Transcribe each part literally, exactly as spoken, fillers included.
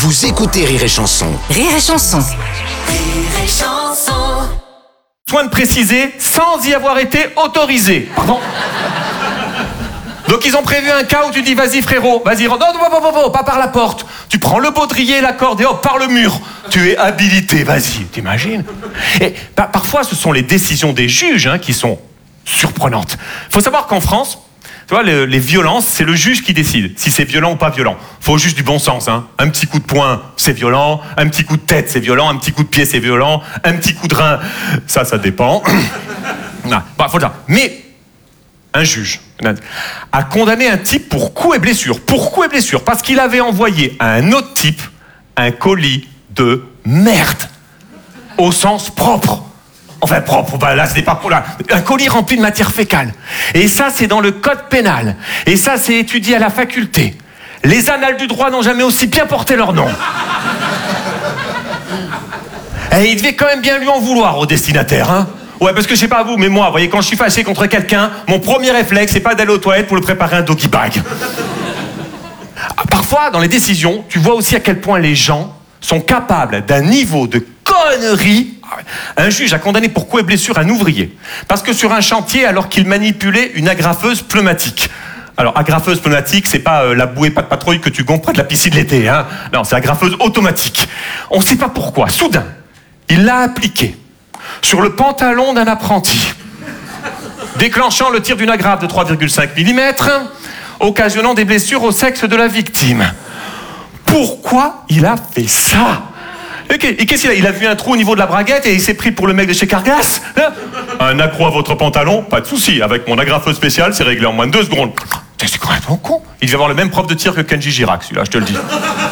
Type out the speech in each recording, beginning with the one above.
Vous écoutez Rire et Chanson. Rire et Chanson. Rire et Chanson. Soin de préciser, sans y avoir été autorisé. Pardon. Donc ils ont prévu un cas où tu dis vas-y frérot, vas-y rentre, non, non, non, non, non, pas par la porte. Tu prends le baudrier, la corde et hop, par le mur. Tu es habilité, vas-y, t'imagines? Et par- parfois ce sont les décisions des juges hein, qui sont surprenantes. Il faut savoir qu'en France, tu vois, le- les violences, c'est le juge qui décide si c'est violent ou pas violent. Faut juste du bon sens. Hein. Un petit coup de poing, c'est violent. Un petit coup de tête, c'est violent. Un petit coup de pied, c'est violent. Un petit coup de rein, ça, ça dépend. Non, bah, faut le dire. Mais un juge a condamné un type pour coup et blessure. Pour coup et blessure, parce qu'il avait envoyé à un autre type un colis de merde. Au sens propre. Enfin propre, bah là, ce n'est pas pour là. Un colis rempli de matière fécale. Et ça, c'est dans le code pénal. Et ça, c'est étudié à la faculté. Les annales du droit n'ont jamais aussi bien porté leur nom. Et il devait quand même bien lui en vouloir au destinataire, hein. Ouais, parce que je sais pas vous, mais moi, vous voyez, quand je suis fâché contre quelqu'un, mon premier réflexe, c'est pas d'aller aux toilettes pour le préparer un doggy bag. Parfois, dans les décisions, tu vois aussi à quel point les gens sont capables d'un niveau de connerie. Un juge a condamné pour coups et blessures un ouvrier. Parce que sur un chantier, alors qu'il manipulait une agrafeuse pneumatique. Alors, agrafeuse pneumatique, c'est pas euh, la bouée pas de patrouille que tu gonfles près de la piscine l'été, hein. Non, c'est agrafeuse automatique. On sait pas pourquoi. Soudain, il l'a appliquée sur le pantalon d'un apprenti, déclenchant le tir d'une agrafe de trois virgule cinq millimètres, occasionnant des blessures au sexe de la victime. Pourquoi il a fait ça? Et qu'est-ce qu'il a? Il a vu un trou au niveau de la braguette et il s'est pris pour le mec de chez Cargas, hein? Un accro à votre pantalon? Pas de souci. Avec mon agrafeuse spéciale, c'est réglé en moins de deux secondes. C'est complètement con. Il devait avoir le même prof de tir que Kenji Girac, celui-là, je te le dis.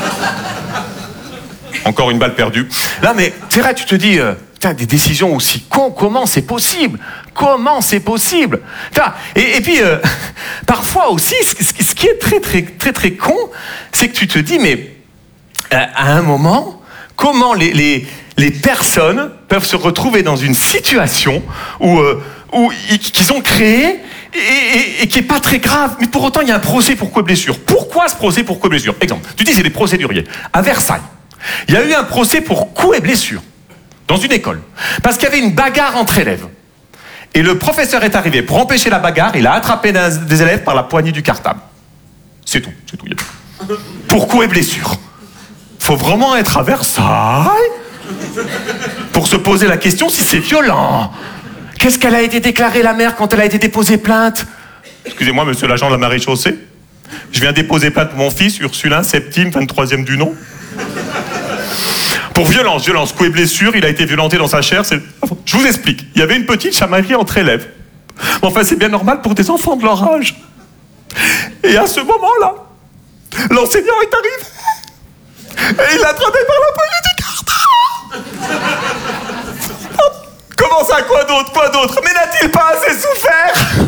Encore une balle perdue. Là, mais c'est vrai, tu te dis, euh, putain, des décisions aussi cons, comment c'est possible? Comment c'est possible? Putain, et, et puis, euh, parfois aussi, ce, ce qui est très, très, très, très con, c'est que tu te dis, mais euh, à un moment, comment les, les, les personnes peuvent se retrouver dans une situation où, euh, où ils, qu'ils ont créé et, et, et qui n'est pas très grave, mais pour autant, il y a un procès pour coups et blessures. Pourquoi ce procès pour coups et blessures? Exemple, tu dis, c'est des procéduriers. À Versailles, il y a eu un procès pour coups et blessures dans une école, parce qu'il y avait une bagarre entre élèves. Et le professeur est arrivé pour empêcher la bagarre, il a attrapé des élèves par la poignée du cartable. C'est tout, c'est tout. Pour coups et blessures. Faut vraiment être à Versailles pour se poser la question si c'est violent. Qu'est-ce qu'elle a été déclarée, la mère, quand elle a été déposée plainte? Excusez-moi, monsieur l'agent de la maréchaussée, je viens déposer plainte pour mon fils, Ursulin, Septime, vingt-troisième du nom. Pour violence, violence, coups et blessures, il a été violenté dans sa chair. C'est... Je vous explique. Il y avait une petite chamaillerie entre élèves. Enfin, c'est bien normal pour des enfants de leur âge. Et à ce moment-là, l'enseignant est arrivé. Et il l'a attrapé par la poignée du carton. Comment ça, quoi d'autre, quoi d'autre? Mais n'a-t-il pas assez souffert?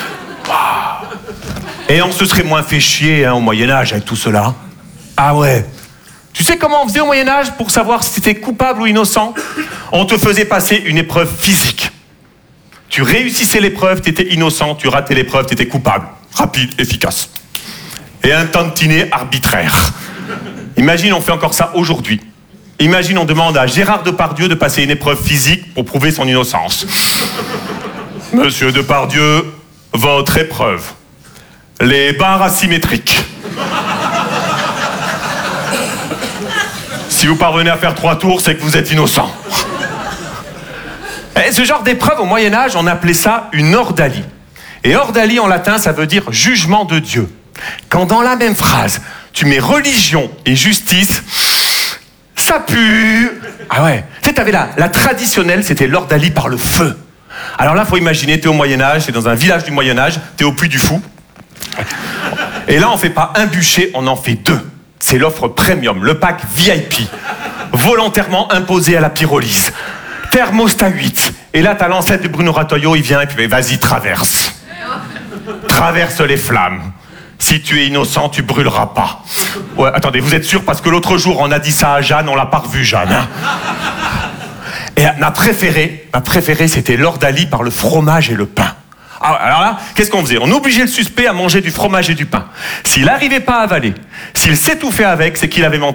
Et on se serait moins fait chier hein, au Moyen-Âge avec tout cela. Ah ouais. Tu sais comment on faisait au Moyen-Âge pour savoir si tu étais coupable ou innocent? On te faisait passer une épreuve physique. Tu réussissais l'épreuve, tu étais innocent, tu ratais l'épreuve, tu étais coupable. Rapide, efficace. Et un tantinet arbitraire. Imagine, on fait encore ça aujourd'hui. Imagine, on demande à Gérard Depardieu de passer une épreuve physique pour prouver son innocence. Monsieur Depardieu, votre épreuve. Les barres asymétriques. Si vous parvenez à faire trois tours, c'est que vous êtes innocent. Et ce genre d'épreuve, au Moyen-Âge, on appelait ça une ordalie. Et ordalie, en latin, ça veut dire jugement de Dieu. Quand dans la même phrase, tu mets religion et justice, ça pue. Ah ouais. Tu sais, t'avais la, la traditionnelle, c'était l'ordalie par le feu. Alors là, faut imaginer, t'es au Moyen-Âge, t'es dans un village du Moyen-Âge, t'es au Puy du Fou. Et là, on fait pas un bûcher, on en fait deux. C'est l'offre premium, le pack V I P, volontairement imposé à la pyrolyse. Thermostat huit. Et là, t'as l'ancêtre de Bruno Ratoyo, il vient et puis vas-y, traverse. Traverse les flammes. Si tu es innocent, tu brûleras pas. Ouais, attendez, vous êtes sûr? Parce que l'autre jour, on a dit ça à Jeanne, on l'a pas revu, Jeanne. Hein. Et ma préférée, ma préférée, c'était l'ordalie par le fromage et le pain. Alors là, qu'est-ce qu'on faisait? On obligeait le suspect à manger du fromage et du pain. S'il n'arrivait pas à avaler, s'il s'étouffait avec, c'est qu'il avait menti.